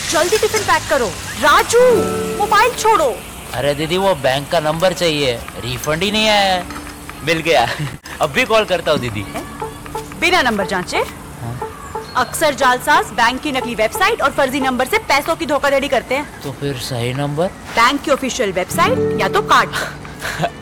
जल्दी tiffin pack करो। Raju, mobile छोड़ो। अरे दीदी वो बैंक का नंबर चाहिए, रिफंड ही नहीं आया है। मिल गया। अब भी कॉल करता हूँ दीदी। बिना नंबर जांचे? अक्सर जालसाज बैंक की नकली वेबसाइट और फर्जी नंबर से पैसों की धोखाधड़ी करते हैं। तो फिर सही नंबर? बैंक की ऑफिशियल वेबसाइट या तो कार्ड।